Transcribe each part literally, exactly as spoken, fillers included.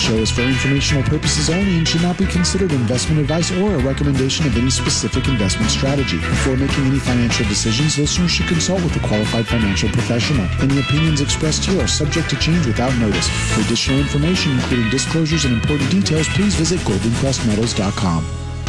show is for informational purposes only and should not be considered investment advice or a recommendation of any specific investment strategy. Before making any financial decisions, listeners should consult with a qualified financial professional. Any opinions expressed here are subject to change without notice. For additional information, including disclosures and important details, please visit golden crest metals dot com.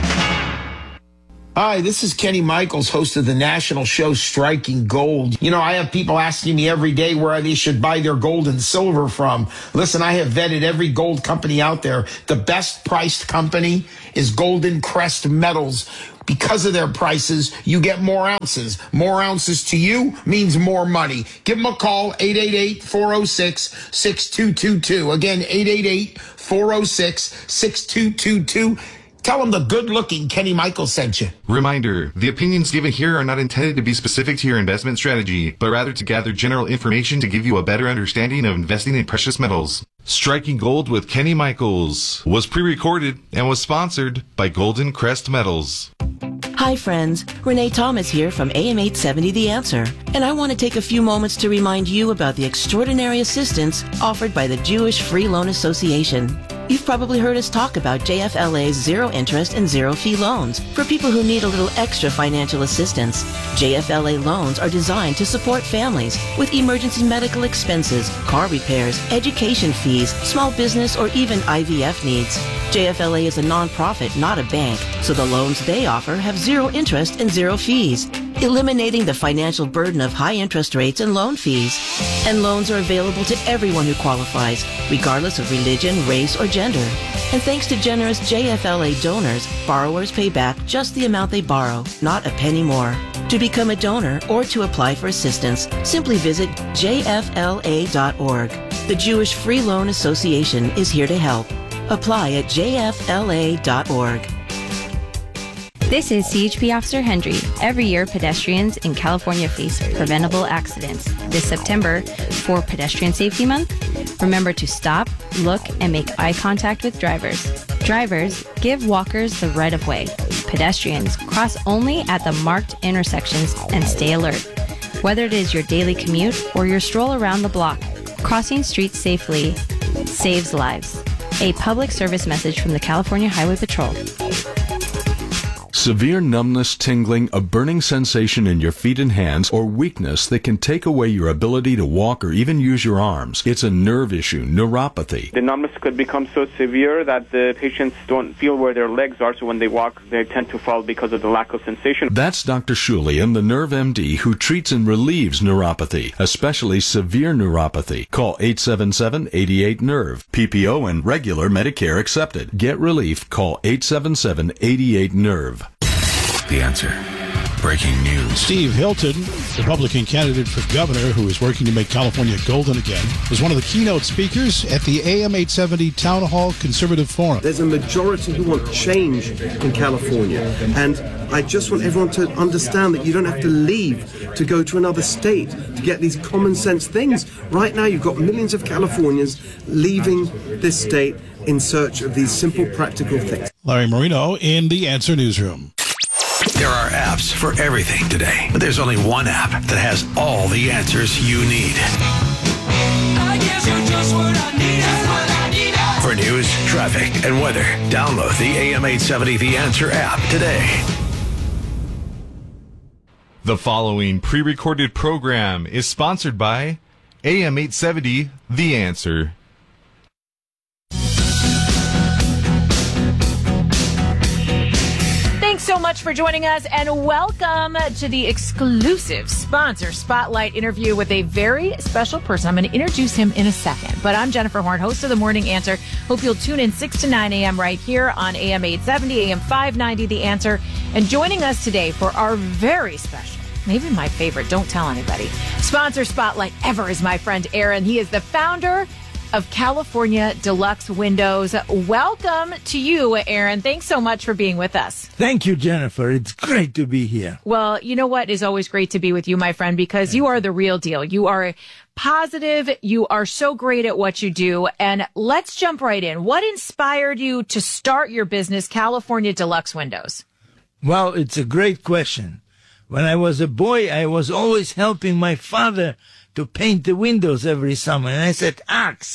Hi, this is Kenny Michaels, host of the national show Striking Gold. You know, I have people asking me every day where they should buy their gold and silver from. Listen, I have vetted every gold company out there. The best priced company is Golden Crest Metals. Because of their prices, you get more ounces. More ounces to you means more money. Give them a call, eight eight eight, four oh six, six two two two. Again, eight eight eight, four oh six, six two two two. Tell them the good-looking Kenny Michaels sent you. Reminder, the opinions given here are not intended to be specific to your investment strategy, but rather to gather general information to give you a better understanding of investing in precious metals. Striking Gold with Kenny Michaels was pre-recorded and was sponsored by Golden Crest Metals. Hi friends, Renee Thomas here from A M eight seventy The Answer, and I want to take a few moments to remind you about the extraordinary assistance offered by the Jewish Free Loan Association. You've probably heard us talk about J F L A's zero interest and zero fee loans for people who need a little extra financial assistance. J F L A loans are designed to support families with emergency medical expenses, car repairs, education fees, small business, or even I V F needs. J F L A is a nonprofit, not a bank, so the loans they offer have zero interest and zero fees, eliminating the financial burden of high interest rates and loan fees. And loans are available to everyone who qualifies, regardless of religion, race, or gender. And thanks to generous J F L A donors, borrowers pay back just the amount they borrow, not a penny more. To become a donor or to apply for assistance, simply visit J F L A dot org. The Jewish Free Loan Association is here to help. Apply at J F L A dot org. This is C H P Officer Hendry. Every year, pedestrians in California face preventable accidents. This September, for Pedestrian Safety Month, remember to stop, look, and make eye contact with drivers. Drivers, give walkers the right of way. Pedestrians, cross only at the marked intersections and stay alert. Whether it is your daily commute or your stroll around the block, crossing streets safely saves lives. A public service message from the California Highway Patrol. Severe numbness, tingling, a burning sensation in your feet and hands, or weakness that can take away your ability to walk or even use your arms. It's a nerve issue, neuropathy. The numbness could become so severe that the patients don't feel where their legs are, so when they walk, they tend to fall because of the lack of sensation. That's Doctor Shulian, the Nerve M D, who treats and relieves neuropathy, especially severe neuropathy. Call eight seven seven, eight eight, nerve. P P O and regular Medicare accepted. Get relief. Call eight seven seven, eight eight, nerve. The Answer. Breaking news. Steve Hilton, Republican candidate for governor who is working to make California golden again, was one of the keynote speakers at the A M eight seventy Town Hall Conservative Forum. There's a majority who want change in California, and I just want everyone to understand that you don't have to leave to go to another state to get these common sense things. Right now you've got millions of Californians leaving this state in search of these simple, practical things. Larry Marino in the Answer Newsroom. There are apps for everything today, but there's only one app that has all the answers you need. I guess you're just what I need, what I need. For news, traffic, and weather, download the A M eight seventy The Answer app today. The following pre-recorded program is sponsored by A M eight seventy The Answer. Thanks so much for joining us, and welcome to the exclusive sponsor spotlight interview with a very special person. I'm going to introduce him in a second, but I'm Jennifer Horn, host of The Morning Answer. Hope you'll tune in six to nine a.m. right here on A M eight seventy, A M five ninety, The Answer. And joining us today for our very special, maybe my favorite, don't tell anybody, sponsor spotlight ever is my friend Aaron. He is the founder of California Deluxe Windows. Welcome to you, Aaron. Thanks so much for being with us. Thank you, Jennifer. It's great to be here. Well, you know what is always great to be with you, my friend, because you are the real deal. You are positive. You are so great at what you do. And let's jump right in. What inspired you to start your business, California Deluxe Windows? Well, it's a great question. When I was a boy, I was always helping my father to paint the windows every summer. And I said, Axe,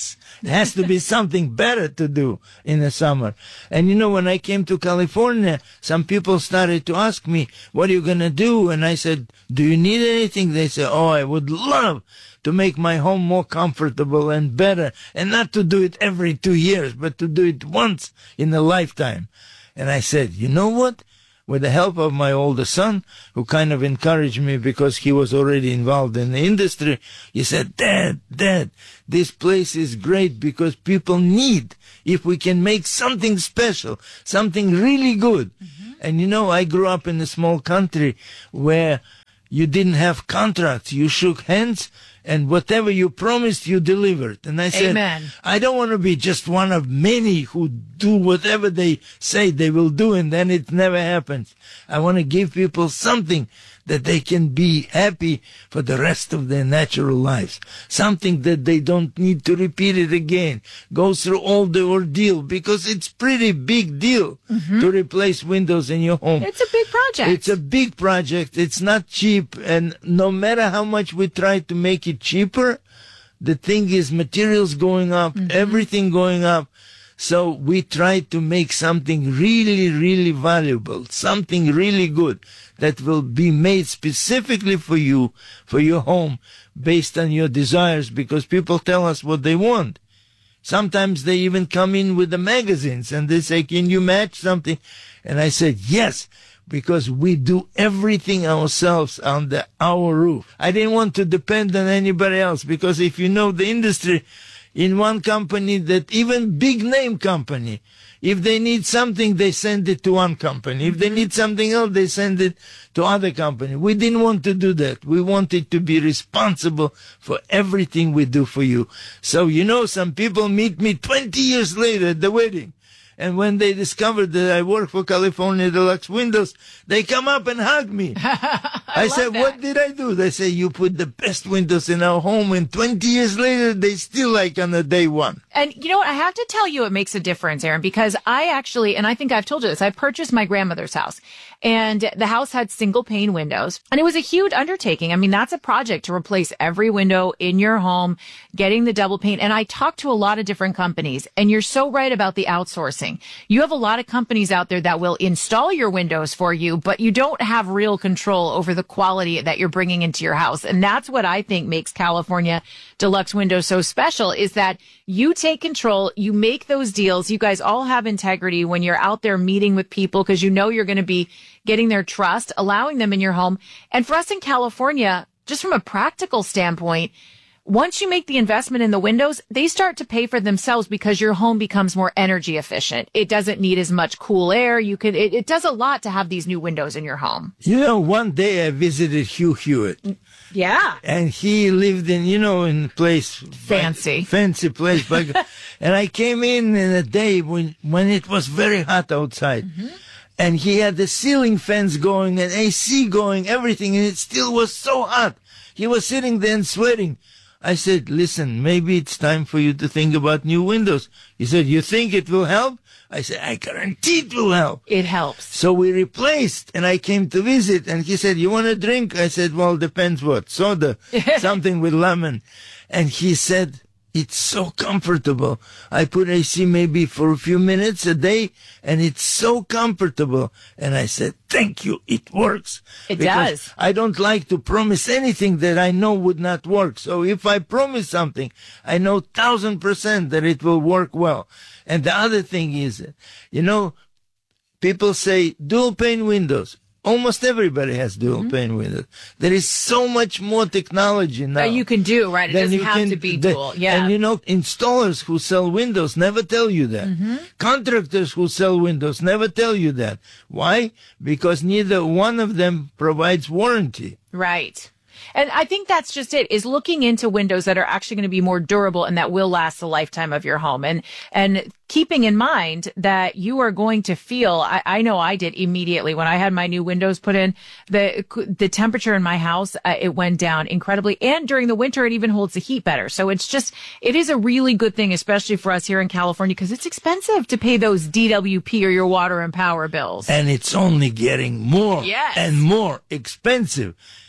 There has to be something better to do in the summer. And you know, when I came to California, some people started to ask me, what are you going to do? And I said, do you need anything? They said, oh, I would love to make my home more comfortable and better, and not to do it every two years, but to do it once in a lifetime. And I said, you know what? With the help of my older son, who kind of encouraged me because he was already involved in the industry, he said, Dad, Dad, this place is great because people need, if we can make something special, something really good. Mm-hmm. And you know, I grew up in a small country where you didn't have contracts. You shook hands, and whatever you promised, you delivered. And I said, Amen. I don't want to be just one of many who do whatever they say they will do, and then it never happens. I want to give people something that they can be happy for the rest of their natural lives. Something that they don't need to repeat it again. Go through all the ordeal, because it's pretty big deal mm-hmm. to replace windows in your home. It's a big project. It's a big project. It's not cheap. And no matter how much we try to make it cheaper, the thing is materials going up, mm-hmm. everything going up. So we try to make something really, really valuable, something really good that will be made specifically for you, for your home, based on your desires, because people tell us what they want. Sometimes they even come in with the magazines and they say, can you match something? And I said, yes, because we do everything ourselves under our roof. I didn't want to depend on anybody else, because if you know the industry, in one company, that even big name company, if they need something, they send it to one company. If they need something else, they send it to other company. We didn't want to do that. We wanted to be responsible for everything we do for you. So, you know, some people meet me twenty years later at the wedding. And when they discovered that I work for California Deluxe Windows, they come up and hug me. I, I said, that. What did I do? They say, you put the best windows in our home. And twenty years later, they still like on the day one. And you know what? I have to tell you, it makes a difference, Aaron, because I actually, and I think I've told you this, I purchased my grandmother's house. And the house had single pane windows, and it was a huge undertaking. I mean, that's a project to replace every window in your home, getting the double pane. And I talked to a lot of different companies, and you're so right about the outsourcing. You have a lot of companies out there that will install your windows for you, but you don't have real control over the quality that you're bringing into your house. And that's what I think makes California Deluxe Windows so special, is that you take control, you make those deals. You guys all have integrity when you're out there meeting with people, because you know you're going to be getting their trust, allowing them in your home. And for us in California, just from a practical standpoint, once you make the investment in the windows, they start to pay for themselves, because your home becomes more energy efficient. It doesn't need as much cool air. You could, it, it does a lot to have these new windows in your home. You know, one day I visited Hugh Hewitt. Yeah. And he lived in, you know, in a place. Fancy. Like, fancy place. But, and I came in in a day when, when it was very hot outside. Mm-hmm. And he had the ceiling fans going and A C going, everything, and it still was so hot. He was sitting there and sweating. I said, listen, maybe it's time for you to think about new windows. He said, you think it will help? I said, I guarantee it will help. It helps. So we replaced, and I came to visit, and he said, you want a drink? I said, well, depends what. Soda, something with lemon. And he said, it's so comfortable. I put A C maybe for a few minutes a day, and it's so comfortable. And I said, thank you. It works. It does. I don't like to promise anything that I know would not work. So if I promise something, I know thousand percent that it will work well. And the other thing is, you know, people say dual pane windows. Almost everybody has dual mm-hmm. pane windows. There is so much more technology now that you can do, right? It doesn't have can, to be dual. Yeah. And you know, installers who sell windows never tell you that. Mm-hmm. Contractors who sell windows never tell you that. Why? Because neither one of them provides warranty. Right. And I think that's just it, is looking into windows that are actually going to be more durable and that will last the lifetime of your home. And, and keeping in mind that you are going to feel, I, I know I did immediately when I had my new windows put in, the, the temperature in my house, uh, it went down incredibly. And during the winter, it even holds the heat better. So it's just, it is a really good thing, especially for us here in California, because it's expensive to pay those D W P or your water and power bills. And it's only getting more yes. and more expensive.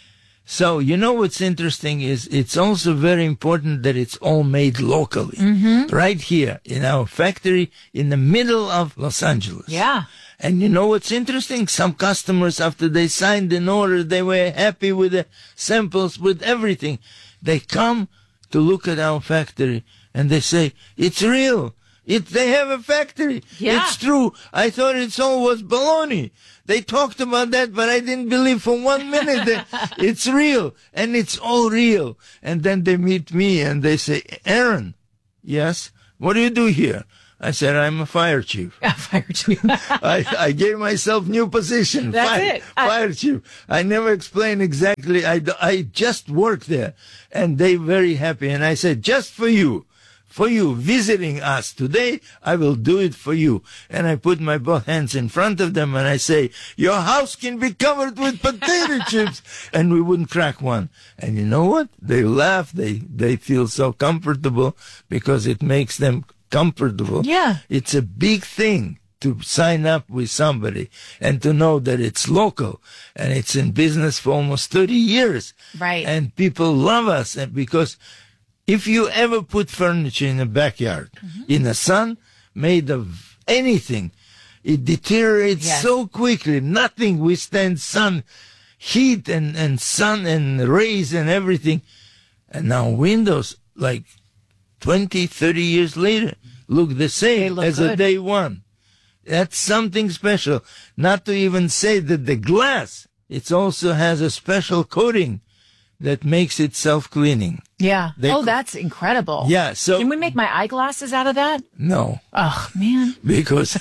So, you know what's interesting is it's also very important that it's all made locally. Mm-hmm. Right here in our factory in the middle of Los Angeles. Yeah. And you know what's interesting? Some customers, after they signed an order, they were happy with the samples, with everything. They come to look at our factory and they say, it's real. It, they have a factory. Yeah. It's true. I thought it's all was baloney. They talked about that, but I didn't believe for one minute that it's real. And it's all real. And then they meet me and they say, Aaron, yes, what do you do here? I said, I'm a fire chief. A fire chief. I, I gave myself new position. That's fire, it. Fire I, chief. I never explained exactly. I, I just work there. And they very happy. And I said, just for you. For you visiting us today, I will do it for you. And I put my both hands in front of them and I say, your house can be covered with potato chips. And we wouldn't crack one. And you know what? They laugh. They, they feel so comfortable because it makes them comfortable. Yeah. It's a big thing to sign up with somebody and to know that it's local and it's in business for almost thirty years. Right. And people love us and because if you ever put furniture in a backyard, mm-hmm. in the sun, made of anything, it deteriorates yes. so quickly. Nothing withstands sun, heat and, and sun and rays and everything. And now windows, like twenty, thirty years later, look the same look as good. a day one. That's something special. Not to even say that the glass, it also has a special coating that makes it self-cleaning. Yeah. They oh, co- that's incredible. Yeah, so... Can we make my eyeglasses out of that? No. Oh, man. Because,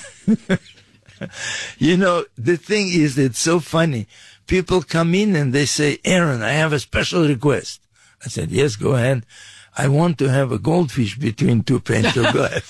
you know, the thing is, it's so funny. People come in and they say, Aaron, I have a special request. I said, yes, go ahead. I want to have a goldfish between two panes of glass.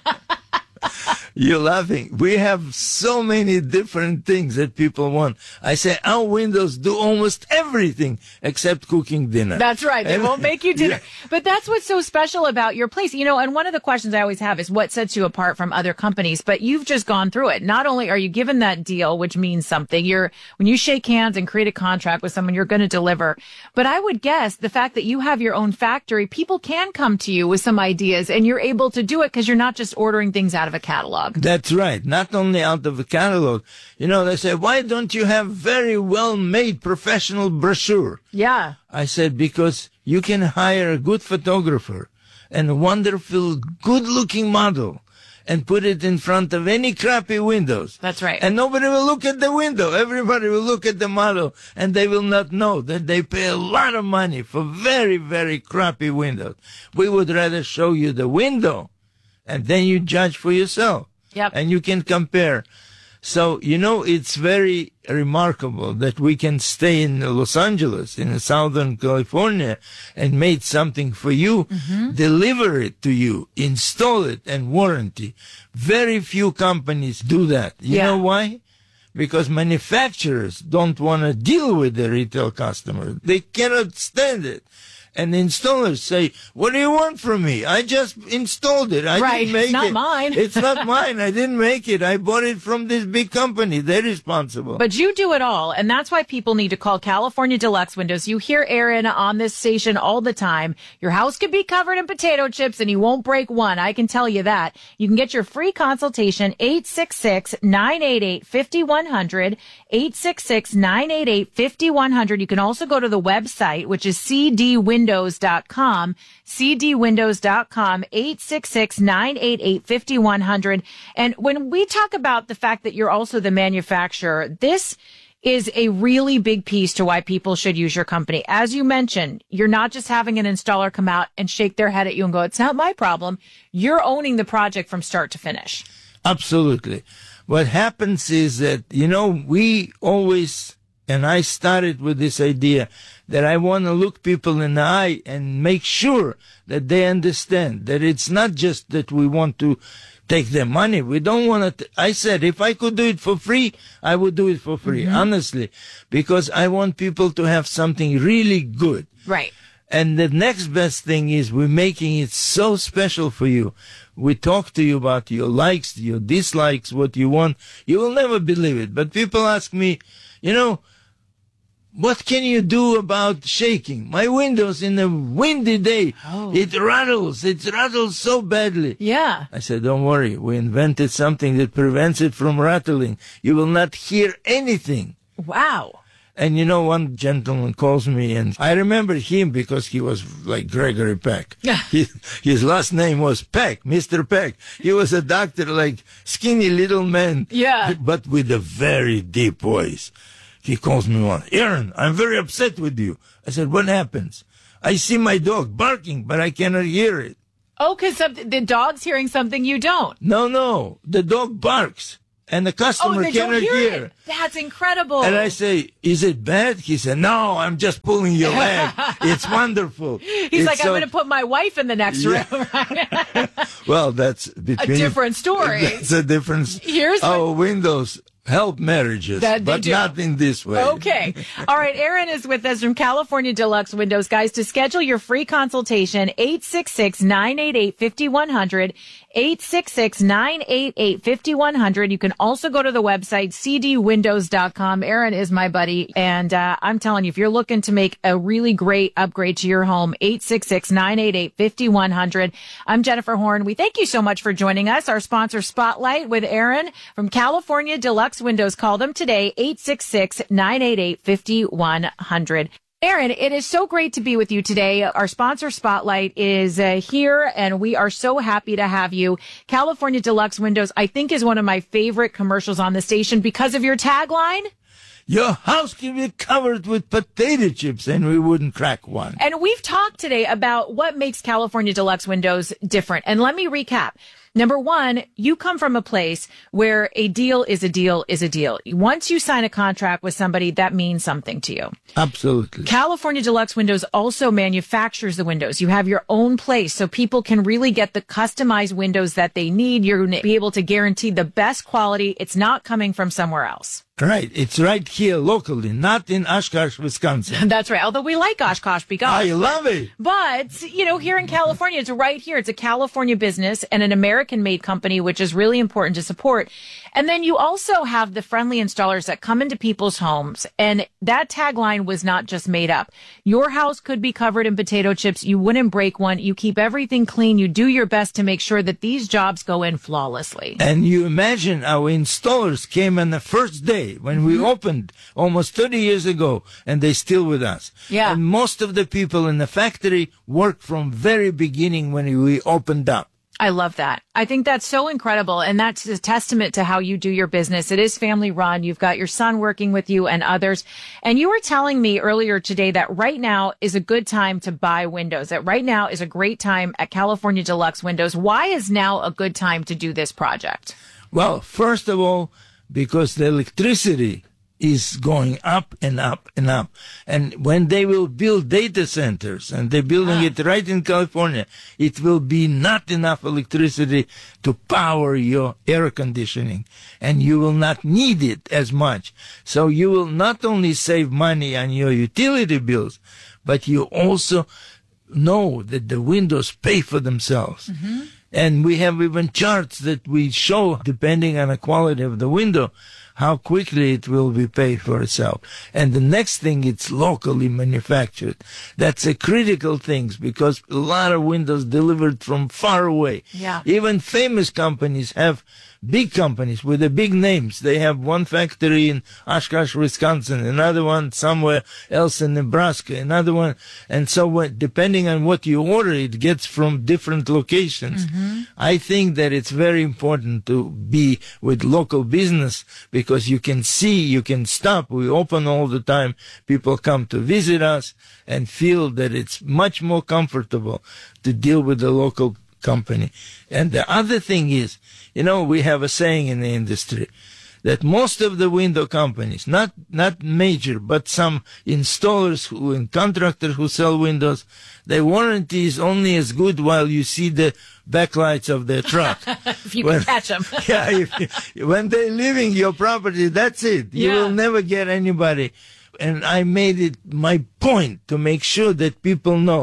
You're laughing. We have so many different things that people want. I say our windows do almost everything except cooking dinner. That's right. They And- won't make you dinner. Yeah. But that's what's so special about your place. You know, and one of the questions I always have is what sets you apart from other companies, but you've just gone through it. Not only are you given that deal, which means something, you're, when you shake hands and create a contract with someone, you're going to deliver. But I would guess the fact that you have your own factory, people can come to you with some ideas and you're able to do it because you're not just ordering things out of a catalog. That's right. Not only out of a catalog. You know, they say, why don't you have very well-made professional brochure? Yeah. I said, because you can hire a good photographer and a wonderful, good-looking model and put it in front of any crappy windows. That's right. And nobody will look at the window. Everybody will look at the model and they will not know that they pay a lot of money for very, very crappy windows. We would rather show you the window and then you judge for yourself. Yep. And you can compare. So, you know, it's very remarkable that we can stay in Los Angeles, in Southern California, and make something for you, Mm-hmm. deliver it to you, install it, and warranty. Very few companies do that. You Yeah. know why? Because manufacturers don't want to deal with the retail customer. They cannot stand it. And the installers say, what do you want from me? I just installed it. I Right. didn't make It's not it. mine. It's not mine. I didn't make it. I bought it from this big company. They're responsible. But you do it all, and that's why people need to call California Deluxe Windows. You hear Aaron on this station all the time. Your house could be covered in potato chips, and he won't break one. I can tell you that. You can get your free consultation, eight six six, nine eight eight, five one zero zero, eight six six, nine eight eight, five one zero zero. You can also go to the website, which is c d windows dot com, c d windows dot com, eight six six, nine eight eight, five one zero zero. And when we talk about the fact that you're also the manufacturer, this is a really big piece to why people should use your company. As you mentioned, you're not just having an installer come out and shake their head at you and go, it's not my problem. You're owning the project from start to finish. Absolutely. What happens is that, you know, we always, and I started with this idea that I want to look people in the eye and make sure that they understand that it's not just that we want to take their money. We don't want to. I said, if I could do it for free, I would do it for free, Mm-hmm. honestly, because I want people to have something really good. Right. And the next best thing is we're making it so special for you. We talk to you about your likes, your dislikes, what you want. You will never believe it. But people ask me, you know, what can you do about shaking? My windows in a windy day, Oh. it rattles. It rattles so badly. Yeah. I said, don't worry. We invented something that prevents it from rattling. You will not hear anything. Wow. And you know, one gentleman calls me, and I remember him because he was like Gregory Peck. his, his last name was Peck, Mister Peck. He was a doctor, like skinny little man. Yeah. But with a very deep voice. He calls me one, Aaron, I'm very upset with you. I said, what happens? I see my dog barking, but I cannot hear it. Oh, because the dog's hearing something you don't. No, no, the dog barks, and the Oh, customer they don't cannot hear hear. it. That's incredible. And I say, is it bad? He said, no, I'm just pulling your leg. It's wonderful. He's It's like, so- I'm going to put my wife in the next Yeah. room. Right? Well, that's between... different story. That's a difference. Here's Our windows help marriages, That they but do. not in this way. Okay. All right. Aaron is with us from California Deluxe Windows. Guys, to schedule your free consultation, eight six six, nine eight eight, five one zero zero, eight six six, nine eight eight, five one zero zero. You can also go to the website, c d windows dot com. Aaron is my buddy. And uh, I'm telling you, if you're looking to make a really great upgrade to your home, eight six six, nine eight eight, five one zero zero. I'm Jennifer Horn. We thank you so much for joining us. Our sponsor, Spotlight, with Aaron from California Deluxe Windows. Call them today, eight six six, nine eight eight, five one zero zero. Aaron, it is so great to be with you today. Our sponsor, Spotlight, is uh, here, and we are so happy to have you. California Deluxe Windows, I think, is one of my favorite commercials on the station because of your tagline. Your house can be covered with potato chips and we wouldn't crack one. And we've talked today about what makes California Deluxe Windows different. And let me recap. Number one, you come from a place where a deal is a deal is a deal. Once you sign a contract with somebody, that means something to you. Absolutely. California Deluxe Windows also manufactures the windows. You have your own place so people can really get the customized windows that they need. You're going to be able to guarantee the best quality. It's not coming from somewhere else. Right. It's right here locally, not in Oshkosh, Wisconsin. That's right. Although we like Oshkosh because I love it. But, you know, here in California, it's right here. It's a California business and an American-made company, which is really important to support. And then you also have the friendly installers that come into people's homes. And that tagline was not just made up. Your house could be covered in potato chips. You wouldn't break one. You keep everything clean. You do your best to make sure that these jobs go in flawlessly. And you imagine our installers came on the first day when we mm-hmm. opened almost thirty years ago, and they're still with us. Yeah. And most of the people in the factory worked from very beginning when we opened up. I love that. I think that's so incredible. And that's a testament to how you do your business. It is family run. You've got your son working with you and others. And you were telling me earlier today that right now is a good time to buy windows, that right now is a great time at California Deluxe Windows. Why is now a good time to do this project? Well, first of all, because the electricity is going up and up and up. And when they will build data centers, and they're building ah. it right in California, it will be not enough electricity to power your air conditioning, and you will not need it as much. So you will not only save money on your utility bills, but you also know that the windows pay for themselves. Mm-hmm. And we have even charts that we show, depending on the quality of the window, how quickly it will be paid for itself. And the next thing, it's locally manufactured. That's a critical thing because a lot of windows delivered from far away. Yeah. Even famous companies have big companies with the big names. They have one factory in Oshkosh, Wisconsin, another one somewhere else in Nebraska, another one. And so when, depending on what you order, it gets from different locations. Mm-hmm. I think that it's very important to be with local business because you can see, you can stop. We open all the time. People come to visit us and feel that it's much more comfortable to deal with the local company. And the other thing is, you know, we have a saying in the industry that most of the window companies, not not major, but some installers who and contractors who sell windows, their warranty is only as good while you see the backlights of their truck. If you when, can catch them. yeah, if, when they're leaving your property, that's it. You yeah. will never get anybody. And I made it my point to make sure that people know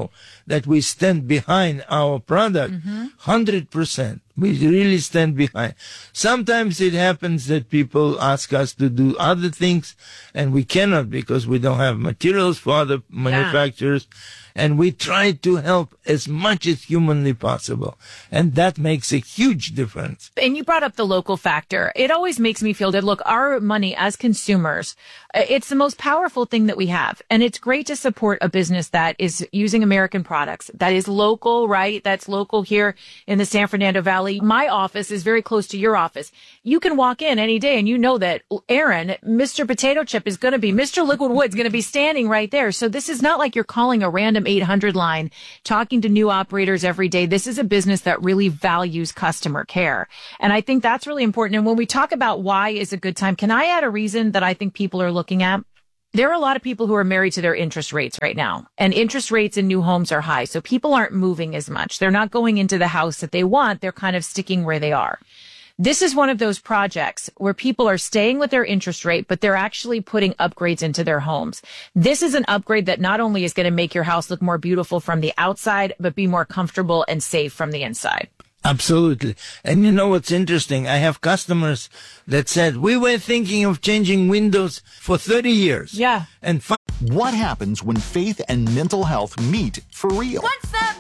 that we stand behind our product, Mm-hmm. one hundred percent. We really stand behind. Sometimes it happens that people ask us to do other things, and we cannot because we don't have materials for other manufacturers. And we try to help as much as humanly possible. And that makes a huge difference. And you brought up the local factor. It always makes me feel good. Look, our money as consumers, it's the most powerful thing that we have. And it's great to support a business that is using American products, that is local, right? That's local here in the San Fernando Valley. My office is very close to your office. You can walk in any day and you know that Aaron, Mister Potato Chip is going to be, Mister Liquid Wood's going to be standing right there. So this is not like you're calling a random eight hundred line, talking to new operators every day. This is a business that really values customer care. And I think that's really important. And when we talk about why is a good time, can I add a reason that I think people are looking at? There are a lot of people who are married to their interest rates right now, and interest rates in new homes are high. So people aren't moving as much. They're not going into the house that they want. They're kind of sticking where they are. This is one of those projects where people are staying with their interest rate, but they're actually putting upgrades into their homes. This is an upgrade that not only is going to make your house look more beautiful from the outside, but be more comfortable and safe from the inside. Absolutely. And you know what's interesting? I have customers that said, we were thinking of changing windows for thirty years. Yeah. And fi- what happens when faith and mental health meet for real? What's up?